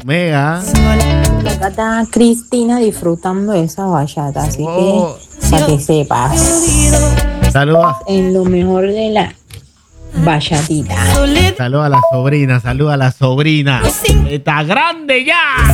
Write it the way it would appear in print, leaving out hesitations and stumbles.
Mega. Acá está Cristina disfrutando de esa bachata, así Oh. que para que sepas, Saludos. en lo mejor de la bachatita. Saludos a la sobrina. Está grande ya.